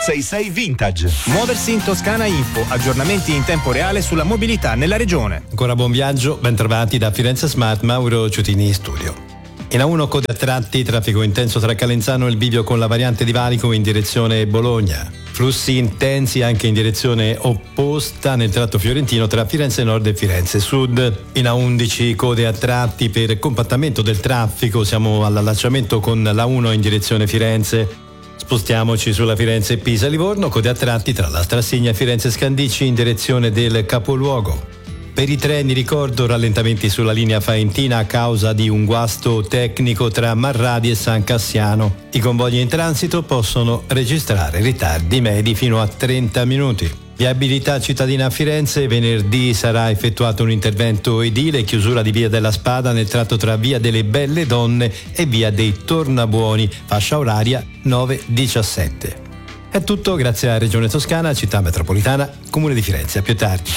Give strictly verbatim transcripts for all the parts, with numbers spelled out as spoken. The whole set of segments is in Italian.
sei sei Vintage. Muoversi in Toscana Info, aggiornamenti in tempo reale sulla mobilità nella regione. Ancora buon viaggio, ben trovati da Firenze Smart, Mauro Ciutini in studio. In A uno code a tratti, traffico intenso tra Calenzano e il bivio con la variante di Valico in direzione Bologna. Flussi intensi anche in direzione opposta nel tratto fiorentino tra Firenze Nord e Firenze Sud. In A undici code a tratti per compattamento del traffico, siamo all'allacciamento con l'A uno in direzione Firenze. Spostiamoci sulla Firenze-Pisa-Livorno, code a tratti tra la Strassigna e Firenze-Scandicci in direzione del capoluogo. Per i treni ricordo rallentamenti sulla linea Faentina a causa di un guasto tecnico tra Marradi e San Cassiano. I convogli in transito possono registrare ritardi medi fino a trenta minuti. Viabilità cittadina a Firenze, venerdì sarà effettuato un intervento edile, chiusura di via della Spada nel tratto tra via delle Belle Donne e via dei Tornabuoni, fascia oraria nove diciassette. È tutto, grazie a Regione Toscana, Città Metropolitana, Comune di Firenze. A più tardi.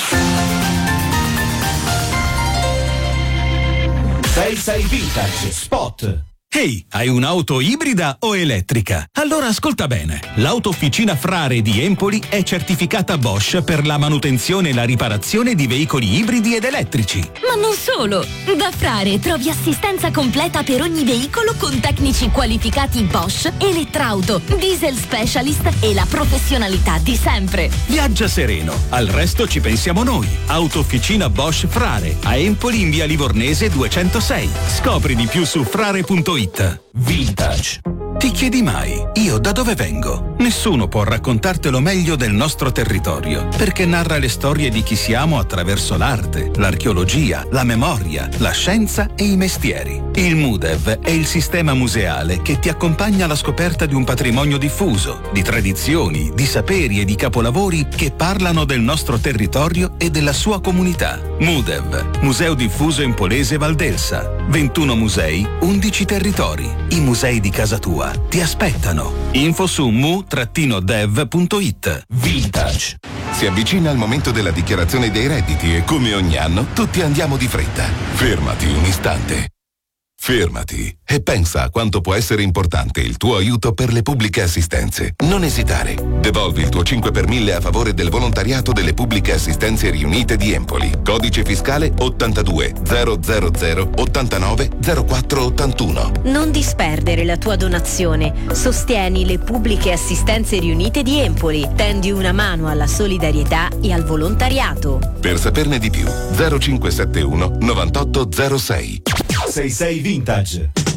sei sei Vintage Spot. Ehi, hai un'auto ibrida o elettrica? Allora ascolta bene. L'autofficina Frare di Empoli è certificata Bosch per la manutenzione e la riparazione di veicoli ibridi ed elettrici. Ma non solo! Da Frare trovi assistenza completa per ogni veicolo con tecnici qualificati Bosch, Elettrauto, Diesel Specialist e la professionalità di sempre. Viaggia sereno, al resto ci pensiamo noi. Autofficina Bosch Frare, a Empoli in via Livornese duecentosei. Scopri di più su frare punto it. Vintage. Ti chiedi mai, io da dove vengo? Nessuno può raccontartelo meglio del nostro territorio, perché narra le storie di chi siamo attraverso l'arte, l'archeologia, la memoria, la scienza e i mestieri. Il MUDEV è il sistema museale che ti accompagna alla scoperta di un patrimonio diffuso, di tradizioni, di saperi e di capolavori che parlano del nostro territorio e della sua comunità. MUDEV, Museo Diffuso Empolese Valdelsa. ventuno musei, undici territori. I musei di casa tua ti aspettano. Info su mu dev punto it. Vintage. Si avvicina il momento della dichiarazione dei redditi e come ogni anno tutti andiamo di fretta. Fermati un istante. Fermati e pensa a quanto può essere importante il tuo aiuto per le pubbliche assistenze. Non esitare. Devolvi il tuo cinque per mille a favore del volontariato delle pubbliche assistenze riunite di Empoli. Codice fiscale ottantadue zero zero zero ottantanove zero quattro ottantuno. Non disperdere la tua donazione. Sostieni le pubbliche assistenze riunite di Empoli. Tendi una mano alla solidarietà e al volontariato. Per saperne di più, zero cinque sette uno novantotto zero sei. sei sei Vintage.